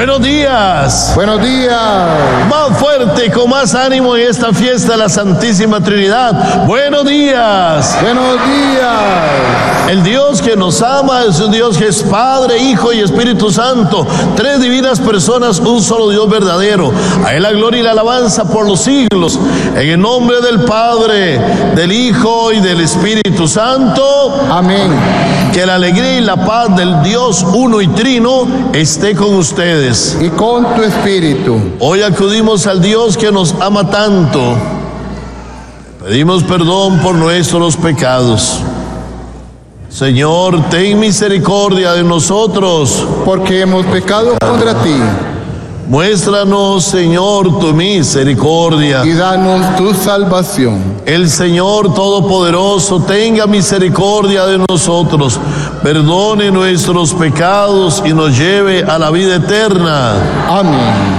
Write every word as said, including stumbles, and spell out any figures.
Buenos días. Buenos días. Más fuerte, con más ánimo en esta fiesta de la Santísima Trinidad. Buenos días. Buenos días. El Dios que nos ama es un Dios que es Padre, Hijo y Espíritu Santo. Tres divinas personas, un solo Dios verdadero. A Él la gloria y la alabanza por los siglos. En el nombre del Padre, del Hijo y del Espíritu Santo. Amén. Que la alegría y la paz del Dios uno y trino esté con ustedes. Y con tu espíritu. Hoy acudimos al Dios que nos ama tanto. Pedimos perdón por nuestros pecados. Señor, ten misericordia de nosotros, porque hemos pecado contra ti. Muéstranos, Señor, tu misericordia. Y danos tu salvación. El Señor Todopoderoso tenga misericordia de nosotros, perdone nuestros pecados y nos lleve a la vida eterna. Amén.